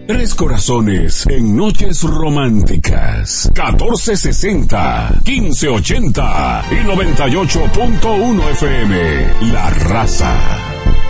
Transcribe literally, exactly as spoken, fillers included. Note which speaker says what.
Speaker 1: Tres corazones en noches románticas. catorce sesenta, quince ochenta y noventa y ocho punto uno F M. La Raza.